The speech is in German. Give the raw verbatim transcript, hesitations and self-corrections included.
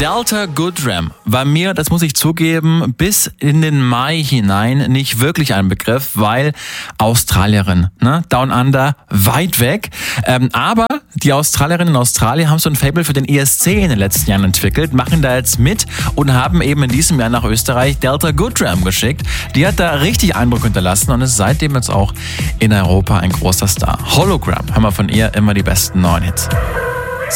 Delta Goodrem war mir, das muss ich zugeben, bis in den Mai hinein nicht wirklich ein Begriff, weil Australierin, ne? Down Under, weit weg. Ähm, aber die Australierinnen in Australien haben so ein Faible für den E S C in den letzten Jahren entwickelt, machen da jetzt mit und haben eben in diesem Jahr nach Österreich Delta Goodrem geschickt. Die hat da richtig Eindruck hinterlassen und ist seitdem jetzt auch in Europa ein großer Star. Hologram haben wir von ihr immer die besten neuen Hits.